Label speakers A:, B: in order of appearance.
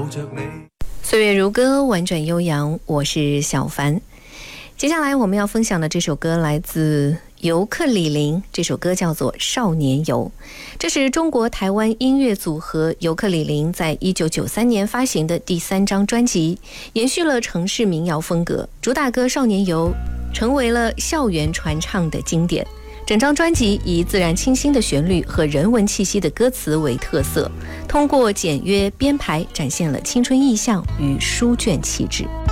A: 着你。
B: 岁月如歌，婉转悠扬，我是小凡。接下来我们要分享的这首歌来自尤克里林，这首歌叫做《少年游》。这是中国台湾音乐组合尤克里林在1993年发行的第3张专辑，延续了城市民谣风格，主打歌《少年游》成为了校园传唱的经典。整张专辑以自然清新的旋律和人文气息的歌词为特色，通过简约编排展现了青春意象与书卷气质。